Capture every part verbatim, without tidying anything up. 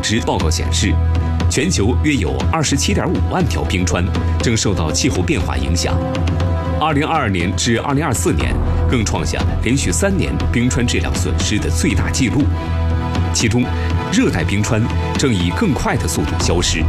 织报告显示，全球约有二十七点五万条冰川正受到气候变化影响。二零二二年至二零二四年更创下连续三年冰川质量损失的最大纪录，其中，热带冰川正以更快的速度消失。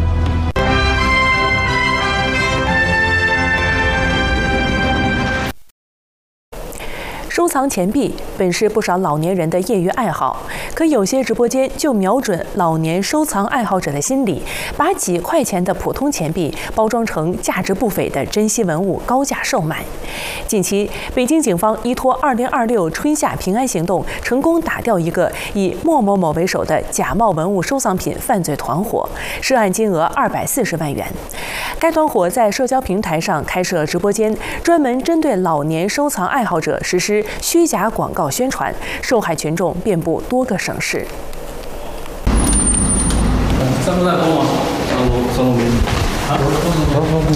收藏钱币本是不少老年人的业余爱好，可有些直播间就瞄准老年收藏爱好者的心理，把几块钱的普通钱币包装成价值不菲的珍稀文物高价售卖。近期，北京警方依托二零二六春夏平安行动，成功打掉一个以莫某某为首的假冒文物收藏品犯罪团伙，涉案金额二百四十万元。该团伙在社交平台上开设直播间，专门针对老年收藏爱好者实施虚假广告宣传，受害群众遍布多个省市。 三路在东吗？三路，三路给你。啊，走走走。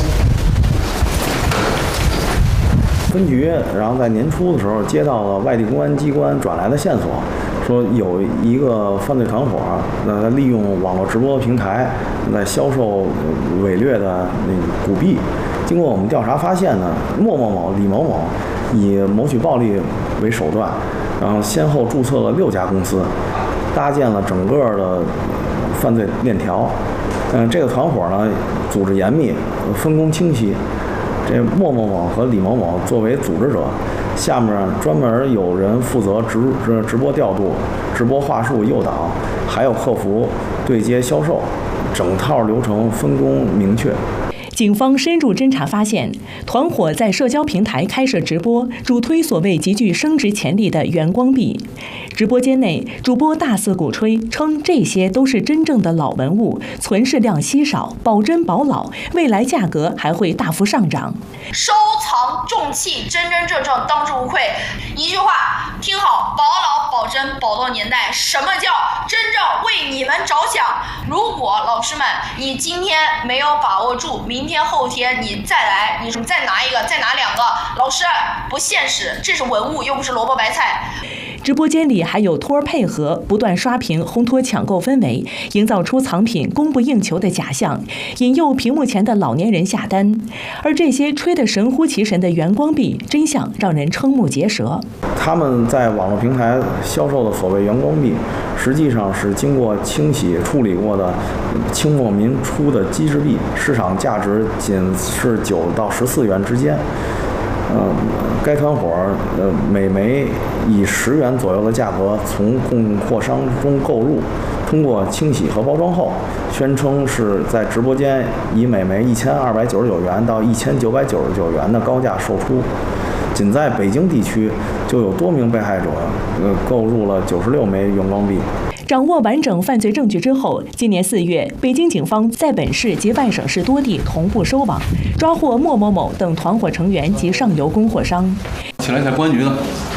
分局，然后在年初的时候接到了外地公安机关转来的线索，说有一个犯罪团伙，那利用网络直播平台在销售伪劣的那个古币。经过我们调查发现呢，莫某某、李某某以谋取暴利为手段，然后先后注册了六家公司，搭建了整个的犯罪链条。嗯，这个团伙呢，组织严密，分工清晰。这莫某某和李某某作为组织者，下面专门有人负责直直播调度、直播话术诱导，还有客服对接销售，整套流程分工明确。 警方深入侦查发现，团伙在社交平台开设直播，主推所谓极具升值潜力的元光币。直播间内，主播大肆鼓吹，称这些都是真正的老文物，存世量稀少，保真保老，未来价格还会大幅上涨。 收藏重器，真真正正，当之无愧。一句话，听好，保老、保真、保到年代，什么叫真正为你们着想？如果老师们，你今天没有把握住，明天后天你再来，你再拿一个，再拿两个，老师不现实，这是文物又不是萝卜白菜。 直播间里还有托儿配合，不断刷屏烘托抢购氛围，营造出藏品供不应求的假象，引诱屏幕前的老年人下单。而这些吹得神乎其神的元光币，真相让人瞠目结舌。 他们在网络平台销售的所谓元光币，实际上是经过清洗处理过的清末民初的机制币，市场价值仅是九到十四元之间。呃，该团伙呃每枚以十元左右的价格从供货商中购入，通过清洗和包装后，宣称是在直播间以每枚一千二百九十九元到一千九百九十九元的高价售出。仅在北京地区就有多名被害者呃购入了九十六枚元光币。 掌握完整犯罪证据之后，今年四月，北京警方在本市及外省市多地同步收网，抓获莫某某等团伙成员及上游供货商。 起来，起来，公安局的。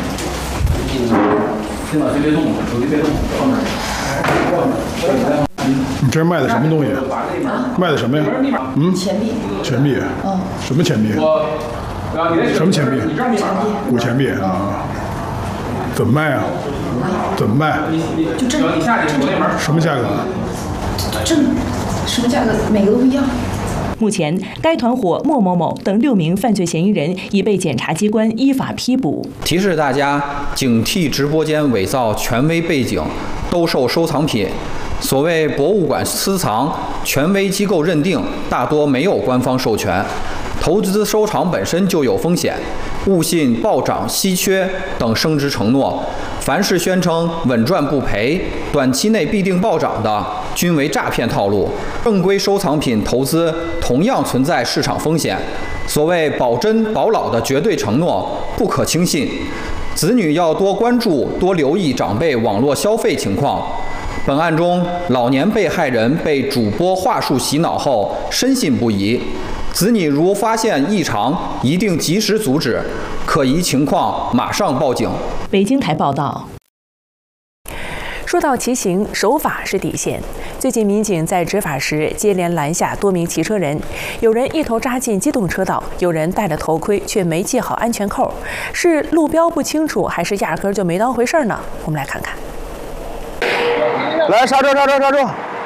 电脑机别动，手机别动，放那儿。 你这是卖的什么东西？卖的什么呀？嗯， 钱币。 钱币。 嗯。 什么钱币？什么钱币？古钱币啊。怎么卖啊？怎么卖？ 就这正什么价格？ 正什么价格？每个都不一样。 目前，该团伙莫某某等六名犯罪嫌疑人已被检察机关依法批捕。 提示大家警惕直播间伪造权威背景、兜售收藏品。所谓博物馆私藏，权威机构认定，大多没有官方授权。投资收藏本身就有风险，勿信暴涨、稀缺等升值承诺。凡是宣称稳赚不赔、短期内必定暴涨的，均为诈骗套路。正规收藏品投资同样存在市场风险。所谓保真保老的绝对承诺，不可轻信。子女要多关注、多留意长辈网络消费情况。本案中，老年被害人被主播话术洗脑后，深信不疑。子女如发现异常，一定及时阻止，可疑情况马上报警。 北京台报道。说到骑行，守法是底线。最近民警在执法时接连拦下多名骑车人，有人一头扎进机动车道，有人戴了头盔却没系好安全扣，是路标不清楚，还是压根就没当回事呢？我们来看看。 来，刹车，刹车，刹车！